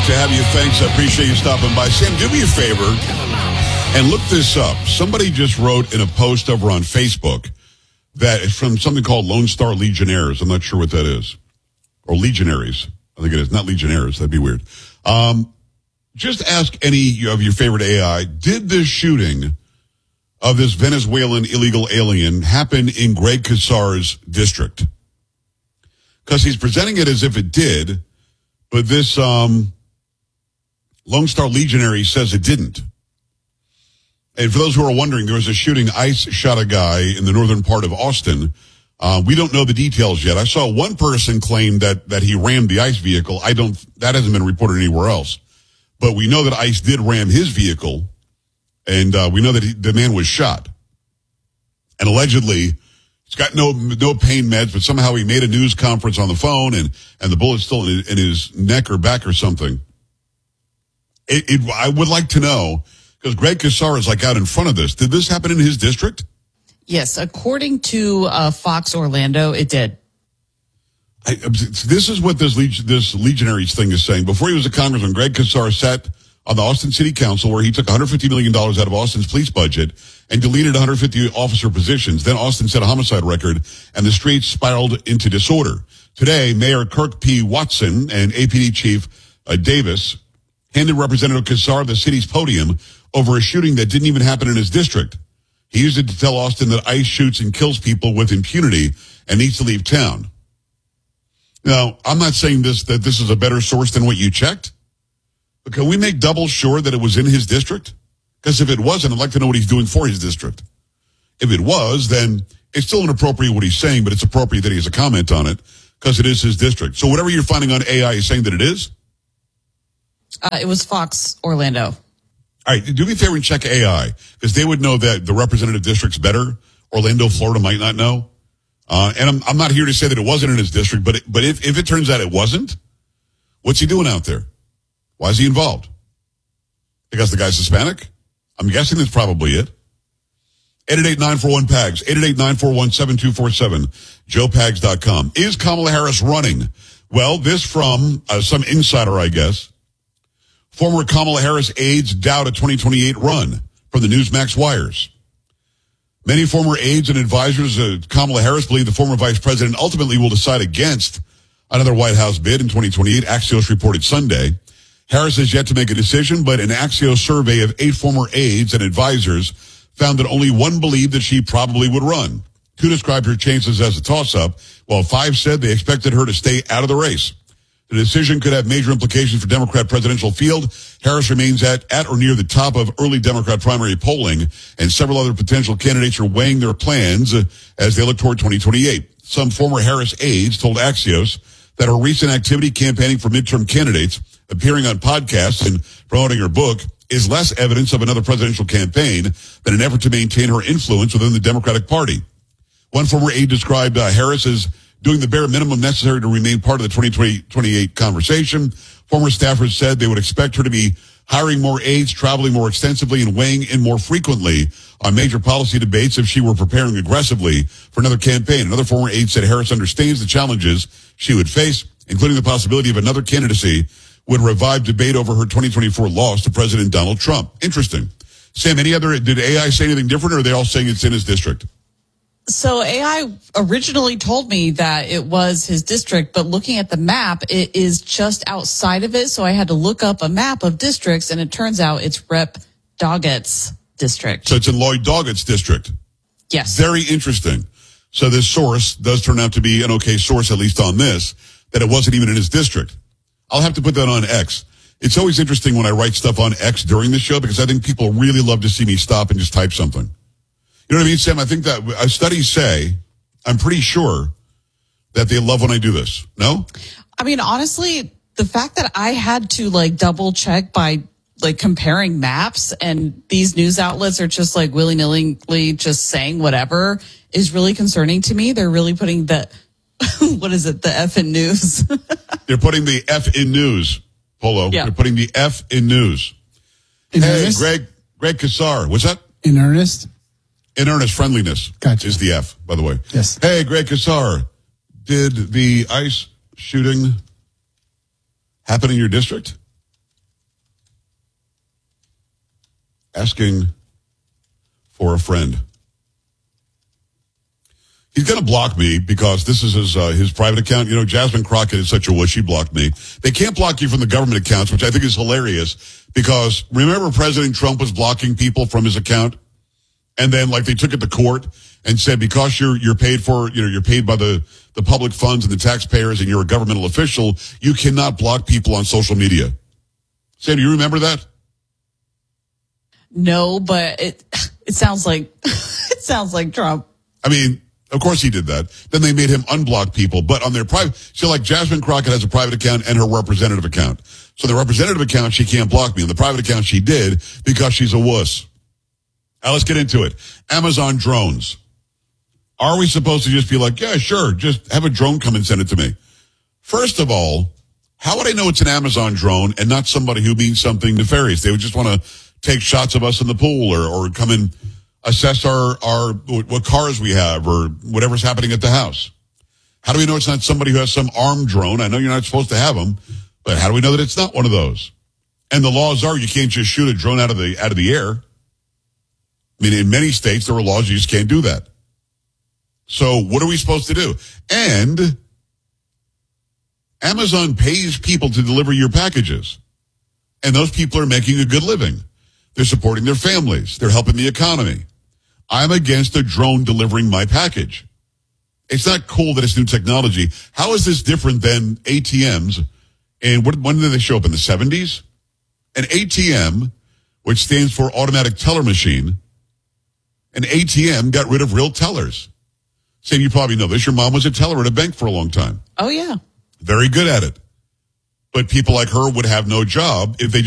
Great to have you. Thanks. I appreciate you stopping by. Sam, do me a favor and look this up. Somebody just wrote in a post over on Facebook that it's from something called Lone Star Legionnaires. I'm not sure what that is. Or Legionaries. I think it is. Not Legionnaires. That'd be weird. Just ask any of your favorite AI, did this shooting of this Venezuelan illegal alien happen in Greg Casar's district? Because he's presenting it as if it did, but this Lone Star Legionary says it didn't. And for those who are wondering, there was a shooting. ICE shot a guy in the northern part of Austin. We don't know the details yet. I saw one person claim that he rammed the ICE vehicle. That hasn't been reported anywhere else. But we know that ICE did ram his vehicle, and we know that the man was shot. And allegedly, he's got no pain meds, but somehow he made a news conference on the phone, and the bullet's still in his neck or back or something. I would like to know, because Greg Casar is like out in front of this. Did this happen in his district? Yes, according to Fox Orlando, it did. This is what this Legionaries thing is saying. Before he was a congressman, Greg Casar sat on the Austin City Council, where he took $150 million out of Austin's police budget and deleted 150 officer positions. Then Austin set a homicide record, and the streets spiraled into disorder. Today, Mayor Kirk P. Watson and APD Chief Davis handed Representative Casar the city's podium over a shooting that didn't even happen in his district. He used it to tell Austin that ICE shoots and kills people with impunity and needs to leave town. Now, I'm not saying that this is a better source than what you checked, but can we make double sure that it was in his district? Because if it wasn't, I'd like to know what he's doing for his district. If it was, then it's still inappropriate what he's saying, but it's appropriate that he has a comment on it because it is his district. So whatever you're finding on AI is saying that it is? It was Fox Orlando. All right, do me a favor and check AI, because they would know that the representative district's better. Orlando, Florida might not know. And I'm not here to say that it wasn't in his district, but if it turns out it wasn't, what's he doing out there? Why is he involved? Because the guy's Hispanic? I'm guessing that's probably it. 888-941-PAGS, 888-941-7247, joepags.com. Is Kamala Harris running? Well, this from some insider, I guess. Former Kamala Harris aides doubt a 2028 run from the Newsmax wires. Many former aides and advisors of Kamala Harris believe the former vice president ultimately will decide against another White House bid in 2028, Axios reported Sunday. Harris has yet to make a decision, but an Axios survey of 8 former aides and advisors found that only 1 believed that she probably would run. 2 described her chances as a toss-up, while 5 said they expected her to stay out of the race. The decision could have major implications for Democrat presidential field. Harris remains at or near the top of early Democrat primary polling, and several other potential candidates are weighing their plans as they look toward 2028. Some former Harris aides told Axios that her recent activity campaigning for midterm candidates, appearing on podcasts, and promoting her book is less evidence of another presidential campaign than an effort to maintain her influence within the Democratic Party. One former aide described Harris as doing the bare minimum necessary to remain part of the 2028 conversation. Former staffers said they would expect her to be hiring more aides, traveling more extensively, and weighing in more frequently on major policy debates if she were preparing aggressively for another campaign. Another former aide said Harris understands the challenges she would face, including the possibility of another candidacy would revive debate over her 2024 loss to President Donald Trump. Interesting. Sam, did AI say anything different, or are they all saying it's in his district? So AI originally told me that it was his district, but looking at the map, it is just outside of it. So I had to look up a map of districts, and it turns out it's Rep. Doggett's district. So it's in Lloyd Doggett's district. Yes. Very interesting. So this source does turn out to be an okay source, at least on this, that it wasn't even in his district. I'll have to put that on X. It's always interesting when I write stuff on X during the show, because I think people really love to see me stop and just type something. You know what I mean, Sam? I think that studies say, I'm pretty sure, that they love when I do this. No? I mean, honestly, the fact that I had to double check by comparing maps, and these news outlets are just willy-nilly just saying whatever is really concerning to me. They're really putting the, what is it? The F in news. They're putting the F in news, Polo. Yeah. They're putting the F in news. In earnest? Greg Casar. What's that? In earnest? In earnest, friendliness is the F, by the way. Yes. Hey, Greg Casar, did the ICE shooting happen in your district? asking for a friend. He's going to block me because this is his private account. You know, Jasmine Crockett is such a wuss. She blocked me. They can't block you from the government accounts, which I think is hilarious because remember President Trump was blocking people from his account? And then like they took it to court and said, because you're paid for, you know, you're paid by the public funds and the taxpayers and you're a governmental official, you cannot block people on social media. Sam, do you remember that? No, but it sounds like, it sounds like Trump. I mean, of course he did that. Then they made him unblock people, but on their private, so like Jasmine Crockett has a private account and her representative account. So the representative account, she can't block me. On the private account, she did because she's a wuss. Now let's get into it. Amazon drones. Are we supposed to just be like, yeah, sure, just have a drone come and send it to me? First of all, how would I know it's an Amazon drone and not somebody who means something nefarious? They would just want to take shots of us in the pool or come and assess our what cars we have or whatever's happening at the house. How do we know it's not somebody who has some armed drone? I know you're not supposed to have them, but how do we know that it's not one of those? And the laws are you can't just shoot a drone out of the air. I mean, in many states there are laws you just can't do that. So what are we supposed to do? And Amazon pays people to deliver your packages. And those people are making a good living. They're supporting their families. They're helping the economy. I'm against a drone delivering my package. It's not cool that it's new technology. How is this different than ATMs? And when did they show up? In the 70s? An ATM, which stands for automatic teller machine, an ATM got rid of real tellers. Sam, you probably know this. Your mom was a teller at a bank for a long time. Oh, yeah. Very good at it. But people like her would have no job if they